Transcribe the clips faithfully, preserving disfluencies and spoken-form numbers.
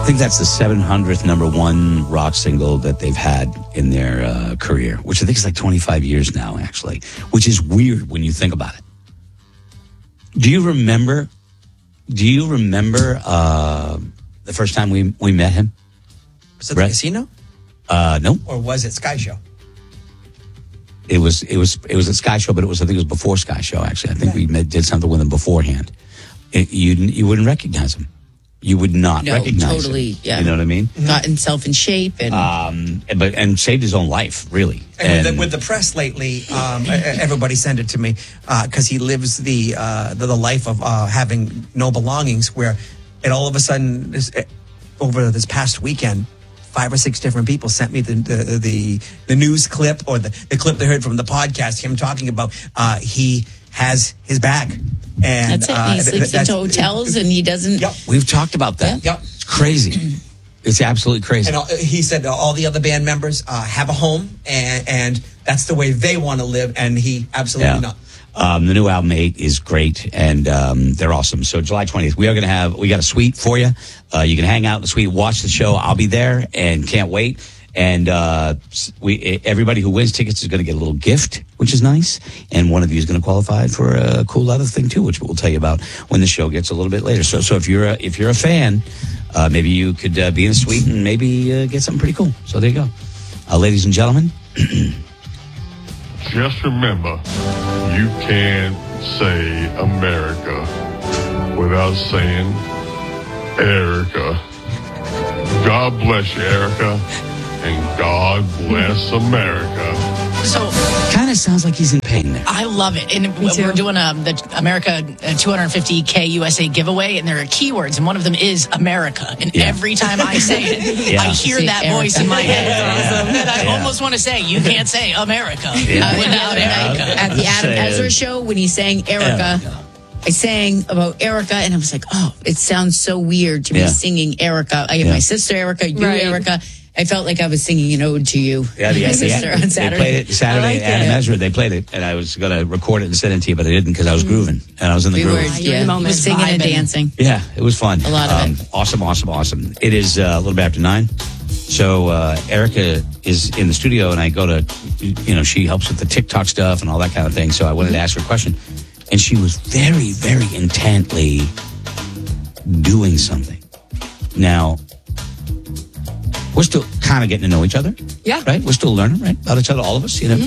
I think that's the seven hundredth number one rock single that they've had in their uh, career, which I think is like twenty-five years now, actually, which is weird when you think about it. Do you remember, do you remember uh, the first time we, we met him? Was it Brett? the casino? Uh, no. Or was it Sky Show? It was, it was, it was a Sky Show, but it was, I think it was before Sky Show, actually. I think Okay. we met, did something with him beforehand. It, you, you wouldn't recognize him. You would not No, recognize totally, him. yeah. You know what I mean? Got himself in shape and Um, but and saved his own life, really. And, with, the, with the press lately, um, everybody send it to me because he lives the, uh, the the life of uh, having no belongings. Where it all of a sudden, this, over this past weekend, five or six different people sent me the the the, the news clip or the, the clip they heard from the podcast. Him talking about uh, he has his bag. And that's it. uh, He sleeps that's- in hotels and he doesn't. Yep. We've talked about that. Yep. It's crazy. It's absolutely crazy. And uh, he said uh, all the other band members uh, have a home, and, and that's the way they want to live, and he absolutely Yeah. not. Um, the new album eight is great, and um, they're awesome. So July twentieth, we are going to have, we got a suite for you. Uh, you can hang out in the suite, watch the show. I'll be there and can't wait. And uh, we, everybody who wins tickets is going to get a little gift, which is nice. And one of you is going to qualify for a cool other thing too, which we'll tell you about when the show gets a little bit later. So, so if you're a, if you're a fan, uh, maybe you could uh, be in the suite and maybe uh, get something pretty cool. So there you go, uh, ladies and gentlemen. Just remember, you can't say America without saying Erica. God bless you, Erica, and God bless America. So Kind of sounds like he's in pain there. I love it. And we're doing um, the America two hundred fifty K U S A giveaway, and there are keywords, and one of them is America. And Yeah. every time I say it, Yeah. I hear Say that Erica. voice in my head. And I Yeah. almost want to say, you can't say America Yeah. without Erica. At the Adam Saying- Ezra show, when he sang Erica, I sang about Erica, and I was like, oh, it sounds so weird to Yeah. be singing Erica. I have Yeah. my sister Erica, you Right. Erica. I felt like I was singing an ode to you. Yeah, the, my the, sister on they Saturday. played it Saturday. I like Adam it. Ezra, they played it, and I was going to record it and send it to you, but I didn't because I was grooving and I was in the We groove. were, You're in yeah, the moment. singing and Vibing. dancing. Yeah, it was fun. A lot of um, it. Awesome, awesome, awesome. It is uh, a little bit after nine. So uh, Erica is in the studio, and I go to, you know, she helps with the TikTok stuff and all that kind of thing. So I wanted to ask her a question, and she was very, very intently doing something. Now, we're still kind of getting to know each other. Yeah. Right? We're still learning, right? About each other, all of us, you know?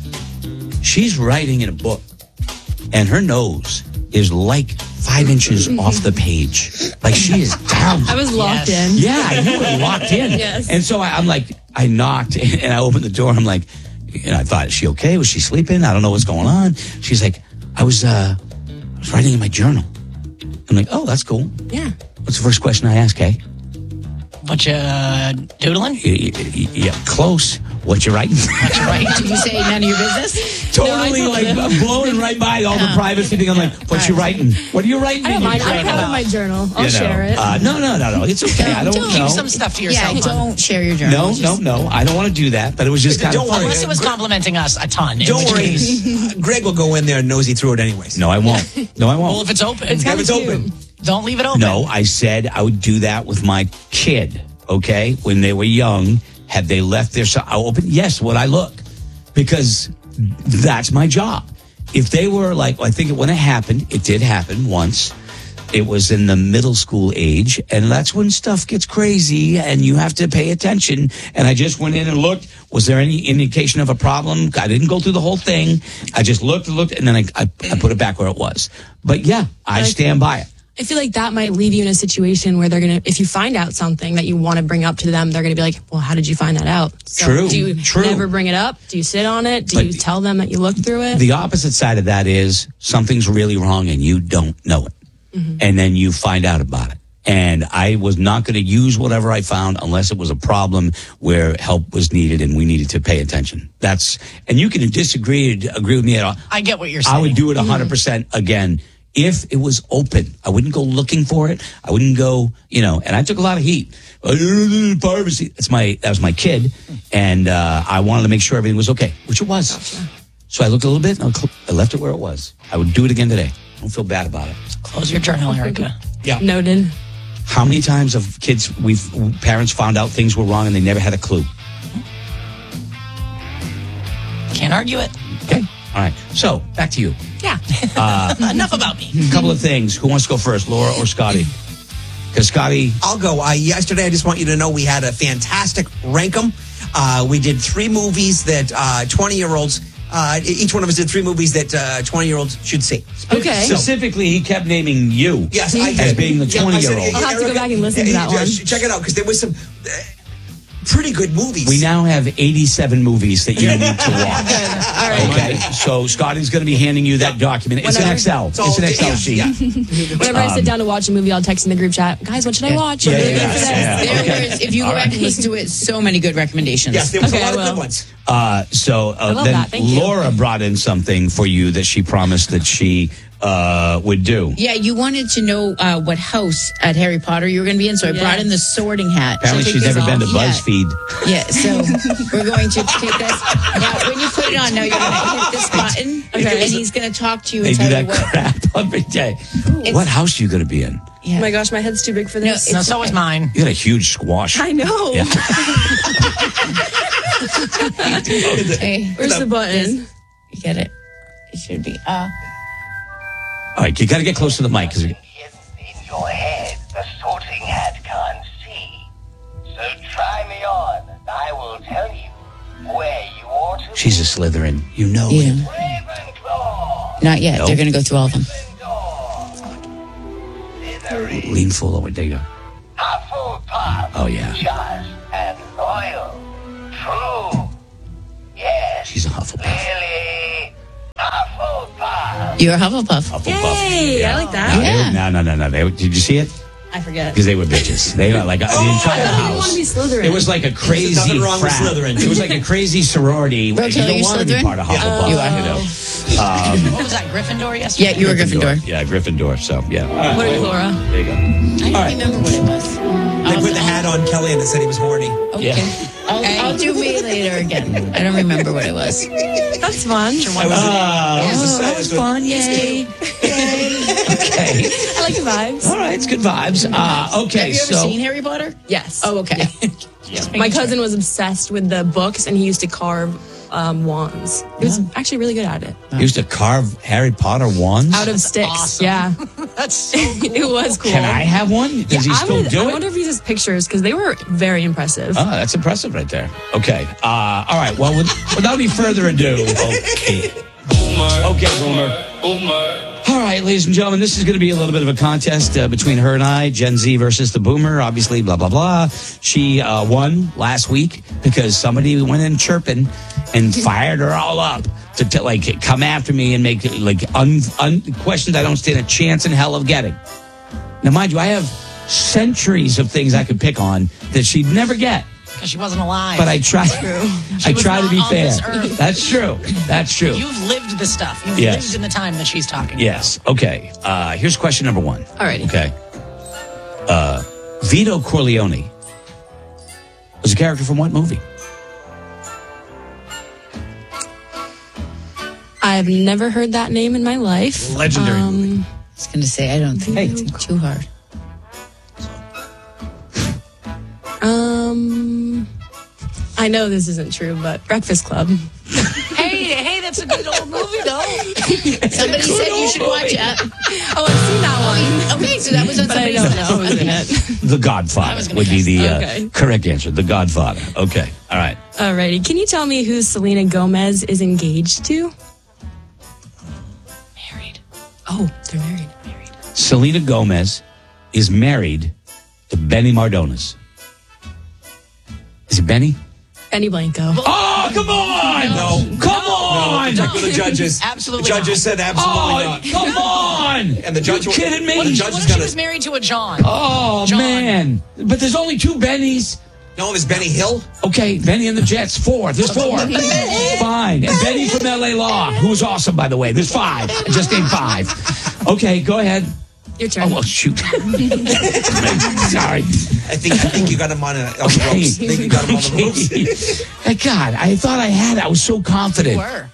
She's writing in a book, and her nose is like five inches off the page. Like she is down. I was locked Yes. in. Yeah, you were locked in. Yes. And so I, I'm like, I knocked and I opened the door. I'm like, and I thought, is she okay? Was she sleeping? I don't know what's going on. She's like, I was, uh, I was writing in my journal. I'm like, oh, that's cool. Yeah. What's the first question I ask, Kay? What you uh, doodling? Y- y- y- Yeah, close. What you writing? What you writing? Did you say none of your business? Totally No, I like told blowing right by all the privacy thing. I'm like, what you writing? What are you writing? I don't in your mind. I'm journal? proud of my journal. I'll You know, share it. Uh, no, no, no, no. It's okay. I don't Don't know. keep some stuff to yourself. Yeah, hon. don't share your journal. No, Just- no, no. I don't want to do that. But it was just kind Don't of fun. worry. Unless it was complimenting us a ton. in Don't which worry. case- Greg will go in there and nosy through it anyways. No, I won't. No, I Well, won't. if it's open, If it's cute. open. don't leave it open. No, I said I would do that with my kid. Okay, when they were young, had they left their so I open? Yes, would I look? Because that's my job. If they were like, I think when it happened, it did happen once. It was in the middle school age, and that's when stuff gets crazy, and you have to pay attention. And I just went in and looked. Was there any indication of a problem? I didn't go through the whole thing. I just looked and looked, and then I, I, I put it back where it was. But yeah, I stand by it. I feel like that might leave you in a situation where they're going to, if you find out something that you want to bring up to them, they're going to be like, well, how did you find that out? So True, Do you true. never bring it up? Do you sit on it? Do But you tell them that you looked through it? The opposite side of that is something's really wrong and you don't know it. And then you find out about it. And I was not going to use whatever I found unless it was a problem where help was needed and we needed to pay attention. That's, and you can disagree, agree with me at all. I get what you're saying. I would do it one hundred percent again if it was open. I wouldn't go looking for it. I wouldn't go, you know, and I took a lot of heat. Privacy. It's my, that was my kid. And uh, I wanted to make sure everything was okay, which it was. So I looked a little bit and I left it where it was. I would do it again today. I don't feel bad about it. Close your journal, Erica. Yeah. Noted. How many times have kids, we've parents found out things were wrong and they never had a clue? Can't argue it. Okay. All right. So back to you. Yeah. Enough about me. A couple of things. Who wants to go first, Laura or Scotty? Because Scotty, I'll go. Uh, yesterday, I just want you to know we had a fantastic rank 'em. Uh, we did three movies that uh, twenty-year-olds, uh, each one of us did three movies that uh, twenty-year-olds should see. Okay. specifically, he kept naming you. Yes, I as did. being the Yeah, I said, twenty-year-old. I'll have to go Erica, back and listen to yeah, that yeah, one. Check it out, because there was some uh, pretty good movies. We now have eighty-seven movies that you need to watch. All right. Okay, so Scotty's going to be handing you that document. It's an Whenever. Excel. So, It's an Excel yeah, sheet. yeah. Whenever I sit down to watch a movie, I'll text in the group chat, guys, what should I watch? Yeah, I'm yeah, really yeah, good for this. yeah. There Okay. was, if you go All back right. and listen to it, so many good recommendations. Yes, there was Okay, a lot I of good will. ones. Uh, so uh, love then that. Thank you. Laura brought in something for you that she promised that she uh, would do. Yeah, you wanted to know uh, what house at Harry Potter you were going to be in, so I Yeah. brought in the sorting hat. Apparently, take she's this never been to off? Yeah. BuzzFeed. Yeah, so we're going to take this. Now, when you put it on, now you're going to hit this button, Okay. and he's going to talk to you They and do tell that you what. crap every day. What house are you going to be in? Yeah. Oh my gosh, my head's too big for No, this. No, It's so was okay. mine. You got a huge squash. I know. Yeah. Hey, Where's the button? you get it? It should be. Uh, All right, you got to get close to the mic. 'cause we- In your head, the sorting hat can't see. So try me on, and I will tell you where you ought to she's a Slytherin. You know yeah. it. Ravenclaw, Not yet. Nope. They're going to go through all of them. Slytherin, Lean full over. There you go. Hufflepuff, Oh, yeah. just and loyal, true. Yes, She's a Hufflepuff. really, Hufflepuff. You're a Hufflepuff. Hufflepuff. Yay, I like No, that. they Yeah. were- no, no, no, no. They, were- did you see it? I forget. Because they were bitches. They were like uh, the entire I thought you didn't want house. to be Slytherin. It was like a crazy nothing wrong with frat. Slytherin. It was like a crazy sorority. Bro, you Kelly, don't you want to be Slytherin? part of Hufflepuff. You are. You know. What was that, Gryffindor yesterday? Yeah, you were Gryffindor. Yeah, Gryffindor. So yeah. All right. What are you, Laura? There you go. I don't All right. remember what it was. They put the hat on Kelly and it said he was horny. Okay. Yeah. I'll, I'll do me later again. I don't remember what it was. That's fun. That was, Uh, that was, That was fun. Yay. okay. I like the vibes. All right. It's good vibes. Uh, okay. Have you ever so seen Harry Potter? Yes. Oh, okay. My cousin was obsessed with the books, and he used to carve um, wands. He was actually really good at it. you used to carve Harry Potter wands. Out of sticks. awesome. Yeah. That's so It was cool. Can I have one? Does he I, still would, do I it? wonder if he has pictures because they were very impressive. Oh, that's impressive right there. Okay. Uh, all right. Well, with, without any further ado. Okay. Okay, Boomer. All right, ladies and gentlemen, this is going to be a little bit of a contest uh, between her and I, Gen Z versus the Boomer, obviously, blah, blah, blah. She uh, won last week because somebody went in chirping and fired her all up to, to like come after me and make like un, un, questions I don't stand a chance in hell of getting. Now, mind you, I have centuries of things I could pick on that she'd never get. because she wasn't alive. But I try. I was try to not be on fair. this earth. That's true. That's true. You've lived the stuff. You've Yes. lived in the time that she's talking Yes. Okay. Uh, here's question number one. Alrighty. Okay. Uh, Vito Corleone was a character from what movie? I've never heard that name in my life. Legendary movie. Um, I was going to say, I don't think Hey. it's too hard. um, I know this isn't true, but Breakfast Club. about. Hey, hey, that's a good old movie, though. Somebody said you should watch it. Oh, I've seen that one. Okay, so that was on But I somebody's don't know who's in it. The Godfather was gonna would be guess. the uh, Okay. correct answer. The Godfather. Okay. All right. Alrighty. Can you tell me who Selena Gomez is engaged to? Married. Oh, they're married. Married. Selena Gomez is married to Benny Mardones. Is it Benny? Benny Blanco. Oh, come on! No. Come on! Check with the judges. Absolutely The judges not. said absolutely Oh, not. come on! And the judge you will- kidding me? Well, the judge What is if she gonna. was married to a John? Oh, John. man. But there's only two Bennys. No, there's Benny Hill. Okay, Benny and the Jets, four. There's four. Fine. And Benny from L A Law, who was awesome, by the way. There's five. I just named five. Okay, go ahead. Your turn. Oh, well, shoot. Sorry. I think I think you got him on, a, on the Okay. ropes. I think you got him on the ropes. Okay. God, I thought I had it. I was so confident. Were.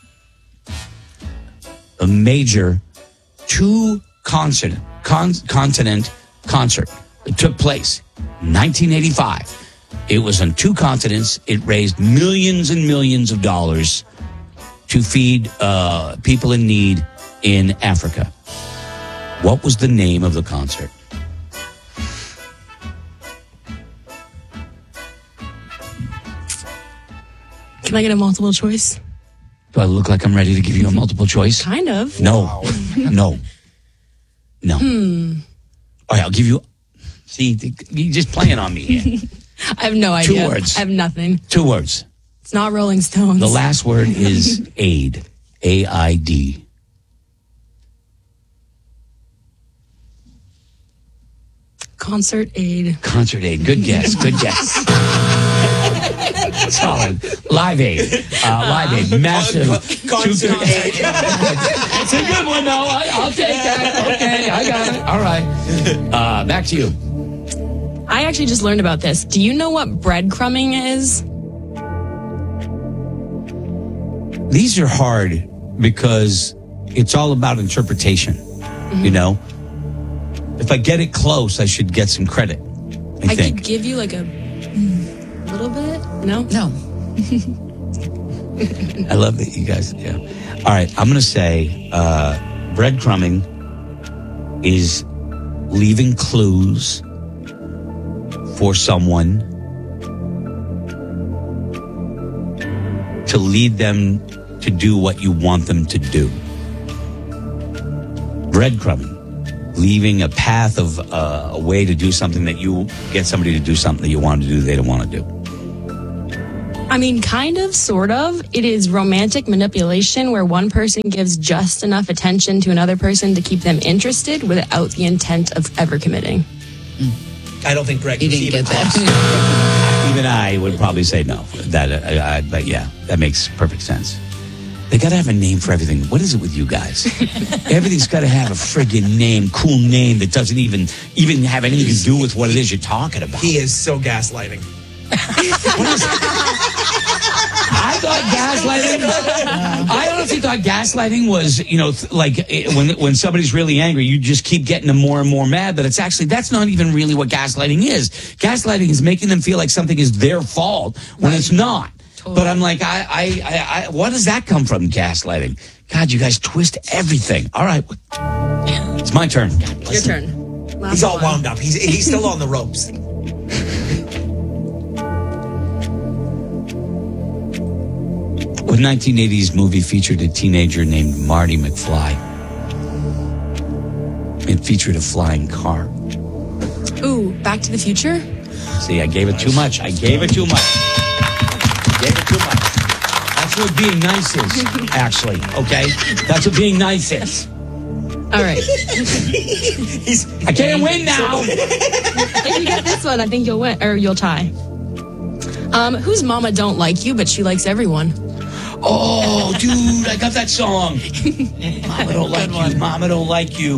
A major two consonant con- continent concert It took place in nineteen eighty-five. It was on two continents. It raised millions and millions of dollars to feed uh, people in need in Africa. What was the name of the concert? Can I get a multiple choice? Do I look like I'm ready to give you a multiple choice? Kind of. No. No. No. Hmm. All right, I'll give you... See, you're just playing on me here. I have no idea. Two words. I have nothing. Two words. It's not Rolling Stones. The last word is aid. A I D. Concert Aid. Concert Aid. Good guess. Good guess. Solid. Live Aid. Uh, Live Aid. Massive. Concert Aid. It's a good one, though. I, I'll take that. Okay, I got it. All right. Uh, back to you. I actually just learned about this. Do you know what breadcrumbing is? These are hard because it's all about interpretation. Mm-hmm. You know? If I get it close, I should get some credit, I, I think. could give you like a little bit. No? No. I love that you guys, yeah. All right, I'm going to say uh, breadcrumbing is leaving clues for someone to lead them to do what you want them to do. Breadcrumbing. Leaving a path of uh, a way to do something that you get somebody to do something that you want to do, they don't want to do. I mean, kind of, sort of. It is romantic manipulation where one person gives just enough attention to another person to keep them interested without the intent of ever committing. I don't think Greg You was didn't even get that. close. Even I would probably say no. That, uh, I, but yeah, that makes perfect sense. They got to have a name for everything. What is it with you guys? Everything's got to have a friggin' name, cool name that doesn't even even have anything to do with what it is you're talking about. He is so gaslighting. I thought gaslighting. I honestly thought gaslighting was, you know, th- like eh, when when somebody's really angry, you just keep getting them more and more mad. But it's actually that's not even really what gaslighting is. Gaslighting is making them feel like something is their fault when it's not. But I'm like, I, I, I, I, what does that come from? Gaslighting. God, you guys twist everything. All right, it's my turn. God, Your listen. turn. Last He's all one. wound up. He's he's still on the ropes. What nineteen eighties movie featured a teenager named Marty McFly? It featured a flying car. Ooh, Back to the Future? See, I gave it too much. I gave it too much. Gave it too much. That's what being nice is, actually, okay? That's what being nice is. All right. He's I can't win now. If you get this one, I think you'll win, or you'll tie. Um, whose mama don't like you, but she likes everyone? Oh, dude, I got that song. Mama don't like you. Mama don't like you.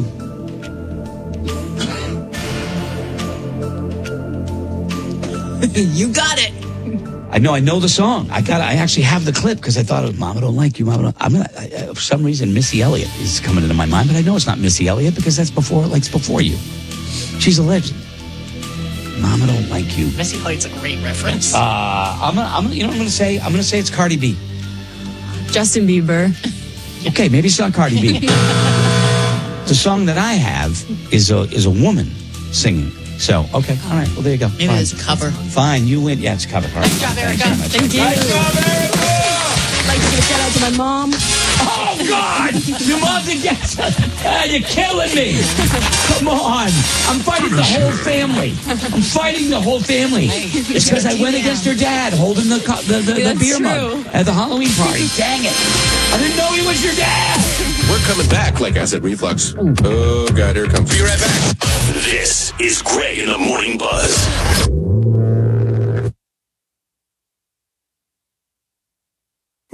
You got it. I know, I know the song. I got, I actually have the clip because I thought it was "Mama Don't Like You." Mama don't. I'm gonna, I, I, for some reason, Missy Elliott is coming into my mind, but I know it's not Missy Elliott because that's before, like, it's before you. She's a legend. Mama Don't Like You. Missy Elliott's a great reference. Uh, I'm gonna, I'm gonna, you know, what I'm gonna say, I'm gonna say it's Cardi B. Justin Bieber. Okay, maybe it's not Cardi B. The song that I have is a is a woman singing. So, okay, all right. Well, there you go. Maybe Fine. it's a cover. Fine, you win. Yeah, it's a cover. All right. Good job, Erica. Thanks very much. Thank you. I'd like to give a shout out to my mom. Oh, God! Your mom's a guest. Ah, you're killing me. Come on. I'm fighting the whole family. I'm fighting the whole family. It's because I went against her dad holding the co- the, the, the That's beer true. mug at the Halloween party. Dang it. I didn't know he was your dad. We're coming back like acid reflux. Oh, God, here it comes. Be right back. This is Greg in the Morning Buzz.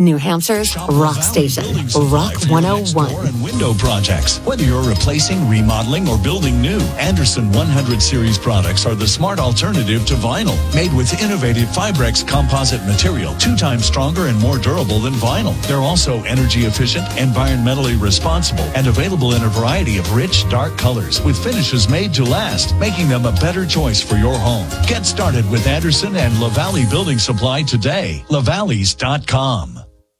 New Hampshire's rock station, Rock one oh one. Door and window projects. Whether you're replacing, remodeling, or building new, Anderson one hundred series products are the smart alternative to vinyl. Made with innovative Fibrex composite material, two times stronger and more durable than vinyl. They're also energy efficient, environmentally responsible, and available in a variety of rich, dark colors with finishes made to last, making them a better choice for your home. Get started with Anderson and LaValle Building Supply today. lavalleys dot com.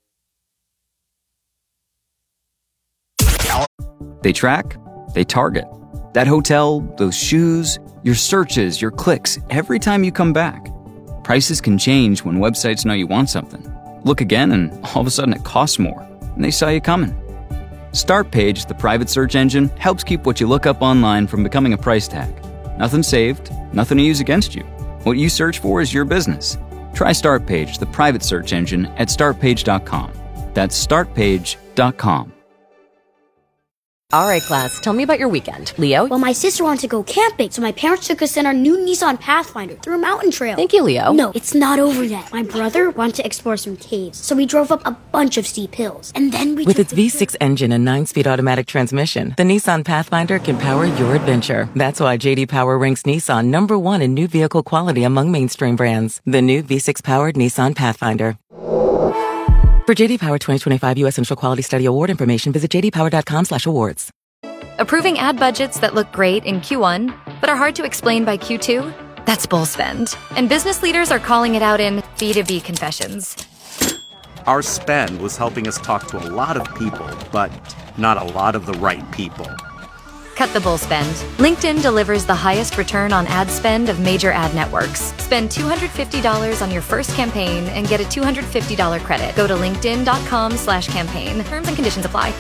They track, they target. That hotel, those shoes, your searches, your clicks, every time you come back. Prices can change when websites know you want something. Look again and all of a sudden it costs more, and they saw you coming. Startpage, the private search engine, helps keep what you look up online from becoming a price tag. Nothing saved, nothing to use against you. What you search for is your business. Try Startpage, the private search engine, at start page dot com. That's start page dot com. All right, class, tell me about your weekend. Leo? Well, my sister wanted to go camping, so my parents took us in our new Nissan Pathfinder through a mountain trail. Thank you, Leo. No, it's not over yet. My brother wanted to explore some caves, so we drove up a bunch of steep hills. And then we With took its V six engine and nine-speed automatic transmission, the Nissan Pathfinder can power your adventure. That's why J D Power ranks Nissan number one in new vehicle quality among mainstream brands. The new V six-powered Nissan Pathfinder. For J D Power twenty twenty-five U S Central Quality Study Award information, visit j d power dot com slash awards. Approving ad budgets that look great in Q one, but are hard to explain by Q two? That's bull spend. And business leaders are calling it out in B two B confessions. Our spend was helping us talk to a lot of people, but not a lot of the right people. Cut the bull spend. LinkedIn delivers the highest return on ad spend of major ad networks. Spend two hundred fifty dollars on your first campaign and get a two hundred fifty dollars credit. Go to linkedin.com slash campaign. Terms and conditions apply.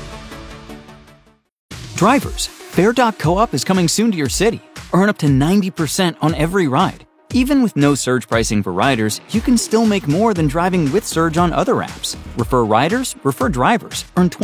Drivers, Fare dot coop is coming soon to your city. Earn up to ninety percent on every ride. Even with no surge pricing for riders, you can still make more than driving with surge on other apps. Refer riders, refer drivers. Earn